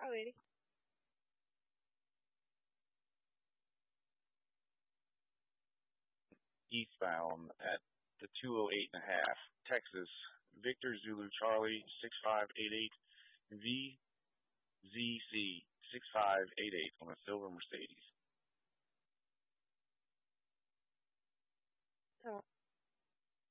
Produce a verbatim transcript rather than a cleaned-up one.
Alrighty. Eastbound at the two oh eight and a half. Texas, Victor Zulu Charlie six five eight eight, V Z C six five eight eight on a silver Mercedes. So